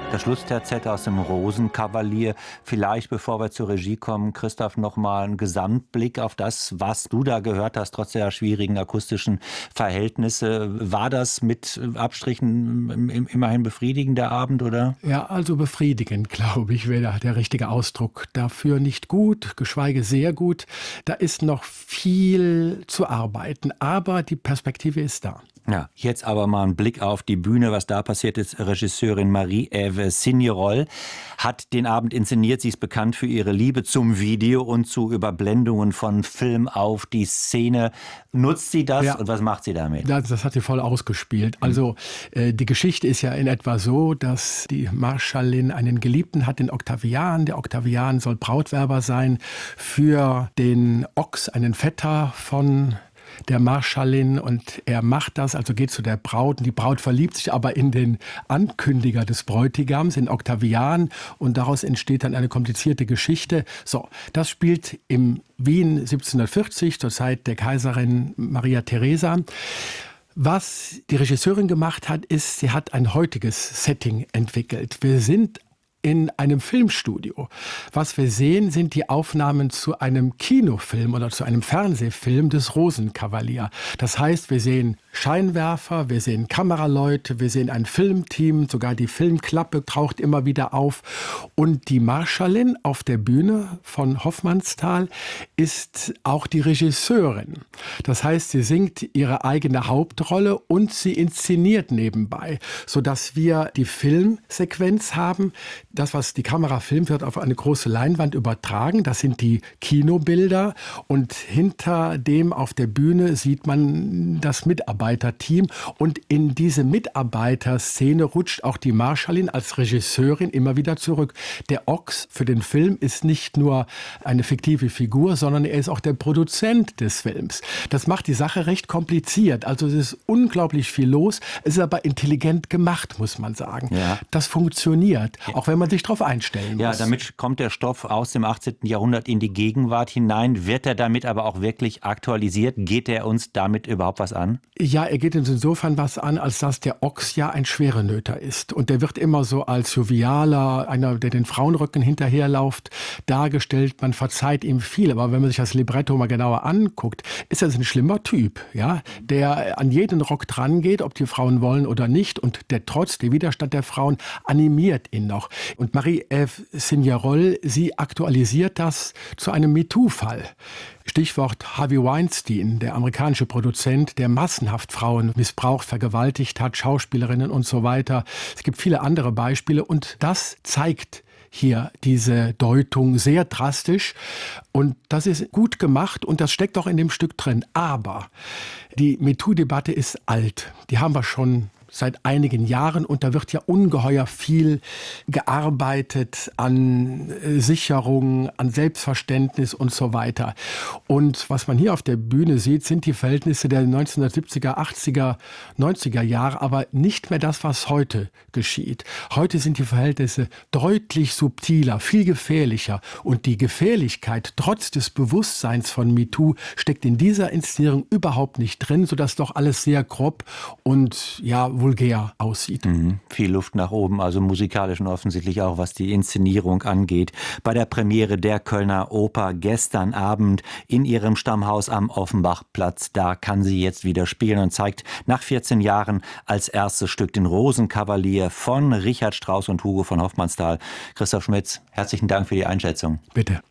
Das Schlussterzett aus dem Rosenkavalier. Vielleicht, bevor wir zur Regie kommen, Christoph, noch mal ein Gesamtblick auf das, was du da gehört hast, trotz der schwierigen akustischen Verhältnisse. War das mit Abstrichen immerhin befriedigender Abend, oder? Ja, also befriedigend, glaube ich, wäre der richtige Ausdruck dafür. Nicht gut, geschweige sehr gut. Da ist noch viel zu arbeiten, aber die Perspektive ist da. Ja, jetzt aber mal ein Blick auf die Bühne, was da passiert ist. Regisseurin Marie-Ève Signerol hat den Abend inszeniert. Sie ist bekannt für ihre Liebe zum Video und zu Überblendungen von Film auf die Szene. Nutzt sie das und was macht sie damit? Das hat sie voll ausgespielt. Also die Geschichte ist ja in etwa so, dass die Marschallin einen Geliebten hat, den Octavian. Der Octavian soll Brautwerber sein für den Ochs, einen Vetter von der Marschallin, und er macht das, also geht zu der Braut, und die Braut verliebt sich aber in den Ankündiger des Bräutigams, in Octavian, und daraus entsteht dann eine komplizierte Geschichte. So, das spielt im Wien 1740, zur Zeit der Kaiserin Maria Theresia. Was die Regisseurin gemacht hat, ist, sie hat ein heutiges Setting entwickelt. Wir sind in einem Filmstudio. Was wir sehen, sind die Aufnahmen zu einem Kinofilm oder zu einem Fernsehfilm des Rosenkavalier. Das heißt, wir sehen Scheinwerfer, wir sehen Kameraleute, wir sehen ein Filmteam, sogar die Filmklappe taucht immer wieder auf. Und die Marschallin auf der Bühne von Hoffmannsthal ist auch die Regisseurin. Das heißt, sie singt ihre eigene Hauptrolle und sie inszeniert nebenbei, sodass wir die Filmsequenz haben. Das, was die Kamera filmt, wird auf eine große Leinwand übertragen. Das sind die Kinobilder. Und hinter dem auf der Bühne sieht man das Mitarbeiterteam. Und in diese Mitarbeiterszene rutscht auch die Marschallin als Regisseurin immer wieder zurück. Der Ochs für den Film ist nicht nur eine fiktive Figur, sondern er ist auch der Produzent des Films. Das macht die Sache recht kompliziert. Also es ist unglaublich viel los. Es ist aber intelligent gemacht, muss man sagen. Ja. Das funktioniert, auch wenn man sich darauf einstellen muss. Ja, damit kommt der Stoff aus dem 18. Jahrhundert in die Gegenwart hinein. Wird er damit aber auch wirklich aktualisiert? Geht er uns damit überhaupt was an? Ja, er geht uns insofern was an, als dass der Ochs ja ein Schwerenöter ist. Und der wird immer so als jovialer, einer, der den Frauenröcken hinterherläuft, dargestellt. Man verzeiht ihm viel. Aber wenn man sich das Libretto mal genauer anguckt, ist das ein schlimmer Typ, ja, der an jeden Rock dran geht, ob die Frauen wollen oder nicht. Und der Trotz, der Widerstand der Frauen animiert ihn noch. Und Marie-Ève Signerol, sie aktualisiert das zu einem MeToo-Fall. Stichwort Harvey Weinstein, der amerikanische Produzent, der massenhaft Frauen missbraucht, vergewaltigt hat, Schauspielerinnen und so weiter. Es gibt viele andere Beispiele und das zeigt hier diese Deutung sehr drastisch. Und das ist gut gemacht und das steckt auch in dem Stück drin. Aber die MeToo-Debatte ist alt. Die haben wir schon seit einigen Jahren und da wird ja ungeheuer viel gearbeitet an Sicherung, an Selbstverständnis und so weiter. Und was man hier auf der Bühne sieht, sind die Verhältnisse der 1970er, 80er, 90er Jahre, aber nicht mehr das, was heute geschieht. Heute sind die Verhältnisse deutlich subtiler, viel gefährlicher und die Gefährlichkeit trotz des Bewusstseins von MeToo steckt in dieser Inszenierung überhaupt nicht drin, sodass doch alles sehr grob und vulgär aussieht. Viel Luft nach oben, also musikalisch und offensichtlich auch, was die Inszenierung angeht. Bei der Premiere der Kölner Oper gestern Abend in ihrem Stammhaus am Offenbachplatz, da kann sie jetzt wieder spielen und zeigt nach 14 Jahren als erstes Stück den Rosenkavalier von Richard Strauss und Hugo von Hoffmannsthal. Christoph Schmitz, herzlichen Dank für die Einschätzung. Bitte.